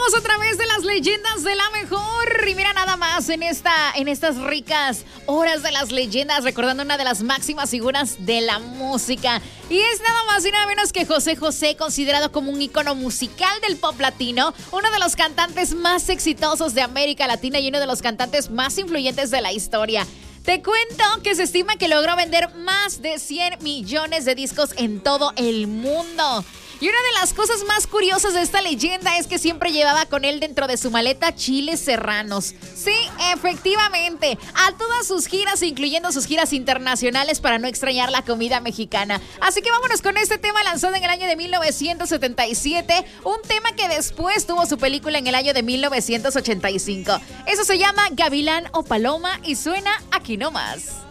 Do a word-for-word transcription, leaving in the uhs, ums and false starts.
Regresamos otra vez de las leyendas de la mejor. Y mira nada más en esta, en estas ricas horas de las leyendas, recordando una de las máximas figuras de la música. Y es nada más y nada menos que José José, considerado como un ícono musical del pop latino, uno de los cantantes más exitosos de América Latina y uno de los cantantes más influyentes de la historia. Te cuento que se estima que logró vender más de cien millones de discos en todo el mundo. Y una de las cosas más curiosas de esta leyenda es que siempre llevaba con él dentro de su maleta chiles serranos. Sí, efectivamente, a todas sus giras, incluyendo sus giras internacionales para no extrañar la comida mexicana. Así que vámonos con este tema lanzado en el año de mil novecientos setenta y siete, un tema que después tuvo su película en el año de mil novecientos ochenta y cinco. Eso se llama Gavilán o Paloma y suena aquí nomás.